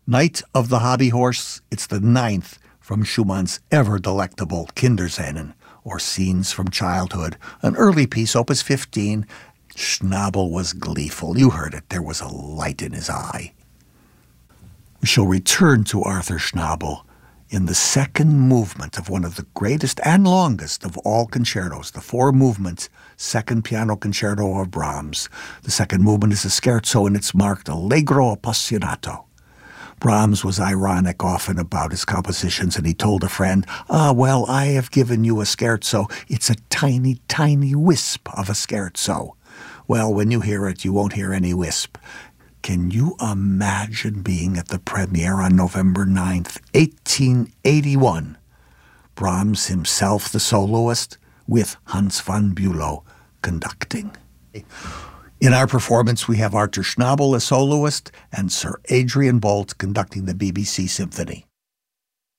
Night of the Hobby Horse, it's the ninth from Schumann's ever-delectable Kinderscenen, or Scenes from Childhood, an early piece, opus 15. Schnabel was gleeful. You heard it. There was a light in his eye. We shall return to Arthur Schnabel in the second movement of one of the greatest and longest of all concertos, the four-movement second piano concerto of Brahms. The second movement is a scherzo, and it's marked Allegro appassionato. Brahms was ironic often about his compositions, and he told a friend, well, I have given you a scherzo. It's a tiny, tiny wisp of a scherzo. Well, when you hear it, you won't hear any wisp. Can you imagine being at the premiere on November 9th, 1881? Brahms himself, the soloist, with Hans von Bülow conducting. In our performance, we have Arthur Schnabel, a soloist, and Sir Adrian Boult conducting the BBC Symphony.